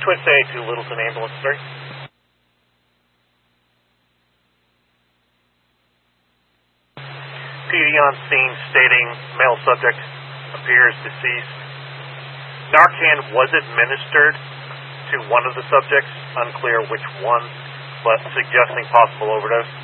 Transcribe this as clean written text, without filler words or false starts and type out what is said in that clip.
Twist A to Littleton Ambulance 3. PD on scene stating male subject appears deceased. Narcan was administered to one of the subjects, unclear which one, but suggesting possible overdose.